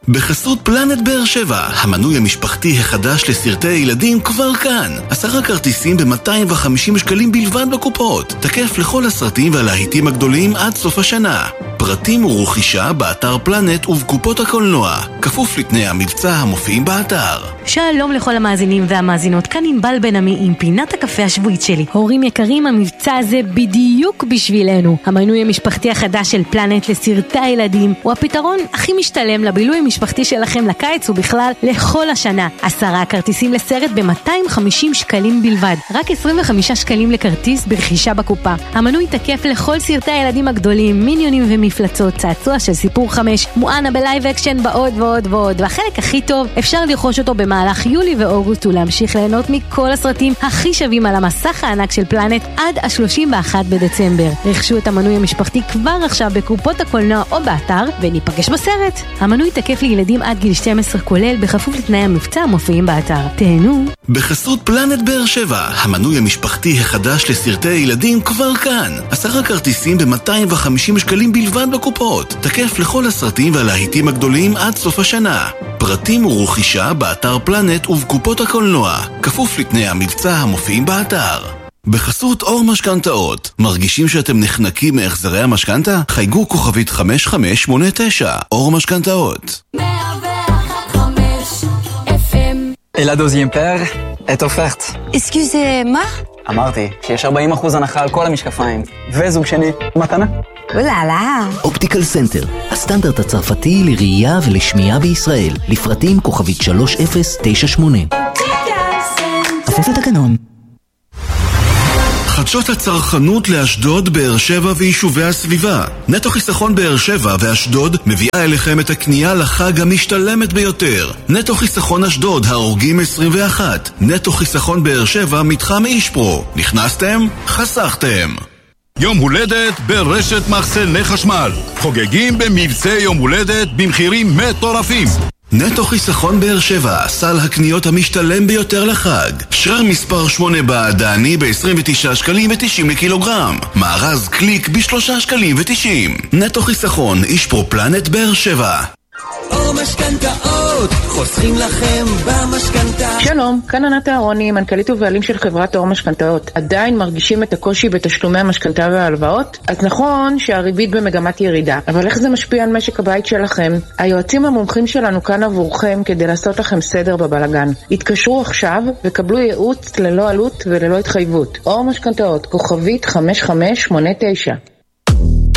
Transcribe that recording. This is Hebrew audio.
בחסות פלנט באר שבע, המנוי המשפחתי החדש לסרטי ילדים כבר כאן. 10 כרטיסים ב-250 שקלים בלבד בקופות. תקף לכל הסרטים והלהיטים הגדולים עד סוף השנה. פרטים ורכישה באתר פלנט ובקופות הקולנוע. כפוף לתנאי המבצע המופיעים באתר. שלום לכל המאזינים והמאזינות, כאן ענבל בן עמי עם פינת הקפה השבועית שלי. הורים יקרים, המבצע הזה בדיוק בשבילנו. המנוי המשפחתי החדש של פלנט לסרטי הילדים הוא הפתרון הכי משתלם לבילוי המשפחתי שלכם לקיץ ובכלל לכל השנה. 10 כרטיסים לסרט ב-250 שקלים בלבד. רק 25 שקלים לכרטיס ברכישה בקופה. המנוי תקף לכל סרטי הילדים הגדולים, מיניונים ומפלצות, צעצוע של סיפור 5, מואנה בלייב אקשן ועוד ועוד ועוד. והחלק הכי טוב, אפשר לרכוש אותו במהלך יולי ואוגוסט ולהמשיך ליהנות מכל הסרטים הכי שווים על המסך הענק של פלנט עד ה-31 בדצמבר. רכשו את המנוי המשפחתי כבר עכשיו בקופות הקולנוע או באתר וניפגש בסרט. המנוי תקף לילדים עד גיל 12 כולל בכפוף לתנאי המבצע המופיעים באתר. תהנו. בחסות פלנט באר שבע, המנוי המשפחתי החדש לסרטי ילדים כבר כאן. 10 כרטיסים ב-250 שקלים בלבד בקופות. תקף לכל הסרטים והלהיטים הגדולים עד סוף השנה. פרטים ורכישה באתר פלנט ובקופות הקולנוע. כפוף לתנאי המבצע המופיעים באתר. בחסות אור משכנתאות, מרגישים שאתם נחנקים מהחזרי המשכנתה? חייגו כוכבית 5589, אור משכנתאות. 101.5 FM. Et la deuxième paire est offerte. Excusez-moi? אמרתי שיש 40% הנחה על כל המשקפיים, וזוג שני, מתנה. אוללה. אופטיקל סנטר, הסטנדרט הצרפתי לראייה ולשמיעה בישראל, לפרטים כוכבית 3098. כפוף לתקנון. חדשות הצרכנות לאשדוד, באר שבע ויישובי הסביבה. נטו חיסכון באר שבע ואשדוד מביאה אליכם את הקנייה לחג המשתלמת ביותר. נטו חיסכון אשדוד, הרוגים 21. נטו חיסכון באר שבע, מתחם אישפרו. נכנסתם? חסכתם. יום הולדת ברשת מחסני חשמל. חוגגים במבצע יום הולדת במחירים מטורפים. נטו חיסכון באר שבע, סל הקניות המשתלם ביותר לחג. שרר מספר 8 בעדני ב-29 שקלים ו-90 לקילוגרם. מארז קליק ב-3 שקלים ו-90. נטו חיסכון, אישפרו פלנט באר שבע. אור משכנתאות, חוסכים לכם במשכנתה. שלום, כאן ענת אהרוני, מנכ"לית ובעלים של חברת אור משכנתאות. עדיין מרגישים את הקושי בתשלומי המשכנתה וההלוואות? אז נכון שהריבית במגמת ירידה, אבל איך זה משפיע על משק הבית שלכם? היועצים המומחים שלנו כאן עבורכם כדי לעשות לכם סדר בבלגן. התקשרו עכשיו וקבלו ייעוץ ללא עלות וללא התחייבות. אור משכנתאות, כוכבית 5589.